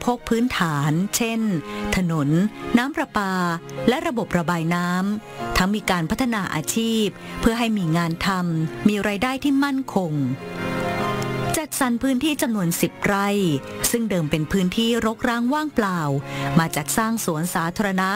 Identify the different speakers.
Speaker 1: ภคพื้นฐานเช่นถนนน้ำประปาและระบบระบายน้ำทั้งมีการพัฒนาอาชีพเพื่อให้มีงานทำมีรายได้ที่มั่นคงจัดสรรพื้นที่จำนวน10 ไร่ซึ่งเดิมเป็นพื้นที่รกร้างว่างเปล่ามาจัดสร้างสวนสาธารณะ